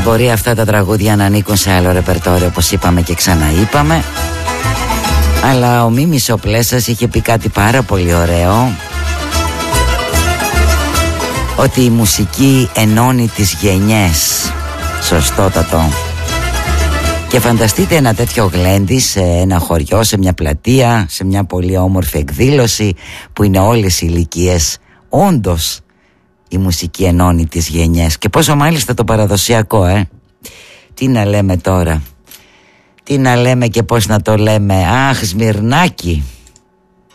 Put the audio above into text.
Μπορεί αυτά τα τραγούδια να ανήκουν σε άλλο ρεπερτόριο, όπως είπαμε και ξαναείπαμε, αλλά ο Μίμης ο Πλέσας είχε πει κάτι πάρα πολύ ωραίο, ότι η μουσική ενώνει τις γενιές. Σωστότατο. Και φανταστείτε ένα τέτοιο γλέντι σε ένα χωριό, σε μια πλατεία, σε μια πολύ όμορφη εκδήλωση που είναι όλες οι ηλικίες. Όντως η μουσική ενώνει τις γενιές. Και πόσο μάλιστα το παραδοσιακό, Τι να λέμε τώρα, τι να λέμε και πώς να το λέμε. Αχ, Σμυρνάκι.